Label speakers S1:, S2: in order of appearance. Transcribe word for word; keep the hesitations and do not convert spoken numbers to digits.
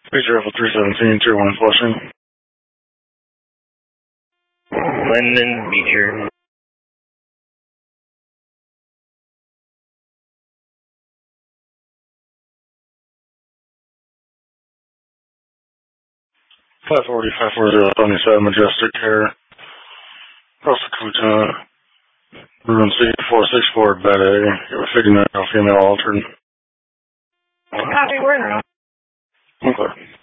S1: Picture Apple three seventeen, tier one Flushing.
S2: Linden Beecher.
S1: five forty, five forty, seventy-seven, Majestic Air. Cross the Kuta. Room C four six four, Bed A. You have a fifty-nine female altered.
S2: Copy, we're in.
S1: Okay.